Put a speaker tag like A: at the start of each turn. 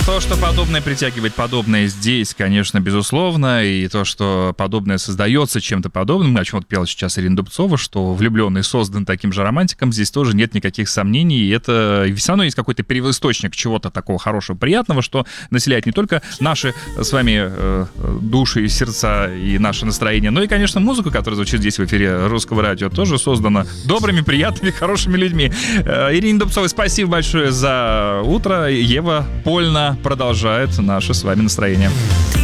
A: то, что подобное притягивает подобное здесь, конечно, безусловно, и то, что подобное создается чем-то подобным, о чем вот пела сейчас Ирина Дубцова, что влюбленный создан таким же романтиком, здесь тоже нет никаких сомнений, и это все равно есть какой-то первоисточник чего-то такого хорошего, приятного, что населяет не только наши с вами души и сердца и наше настроение, но и, конечно, музыку, которая звучит здесь в эфире Русского радио, тоже создана добрыми, приятными, хорошими людьми. Ирине Дубцовой спасибо большое за утро. Ева Польна продолжает наше с вами настроение.